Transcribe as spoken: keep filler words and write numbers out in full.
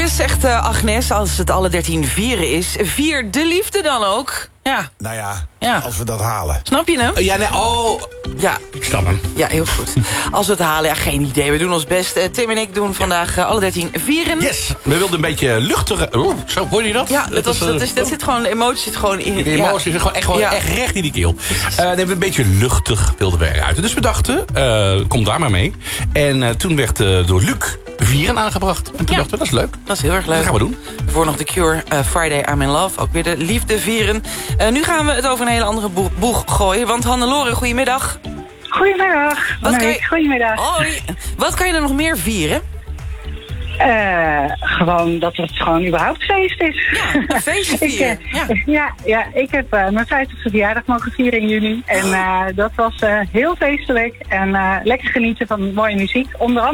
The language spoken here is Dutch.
is, zegt uh, Agnes, als het alle dertien vieren is, vier de liefde dan ook. Ja. Nou ja, ja, als we dat halen. Snap je hem? Uh, ja, nee, oh. Ja. Ik snap hem. Ja, heel goed. Als we het halen, ja, geen idee. We doen ons best. Uh, Tim en ik doen vandaag uh, alle dertien vieren. Yes. We wilden een beetje luchtige... Oh, zo, hoor je dat? Ja, dat, dat, is, dat, is, dat zit gewoon, de emotie zit gewoon in. De emotie ja. zit gewoon echt, gewoon ja. echt recht in die keel. Uh, dan hebben we een beetje luchtig wilden we eruit. Dus we dachten, uh, kom daar maar mee. En uh, toen werd uh, door Luc vieren aangebracht. En toen ja. dachten we, dat is leuk. Dat is heel erg leuk. Dat gaan we doen. Voor nog de Cure, uh, Friday I'm in Love. Ook weer de liefde vieren. Uh, nu gaan we het over een hele andere boeg, boeg gooien. Want Hannelore, goedemiddag. Goedemiddag. Wat nee, kan je... Goedemiddag. Hoi. Wat kan je er nog meer vieren? Uh, gewoon dat het gewoon überhaupt feest is. Ja, een feestje vieren. ik, uh, ja. ja, ja, ik heb uh, mijn vijftigste verjaardag mogen vieren in juni. En uh, dat was uh, heel feestelijk. En uh, lekker genieten van mooie muziek. Onder andere